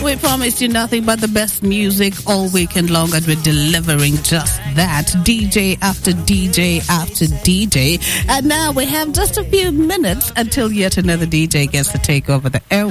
We promised you nothing but the best music all weekend long, and we're delivering just that. DJ after DJ after DJ. And now we have just a few minutes until yet another DJ gets to take over the airwaves.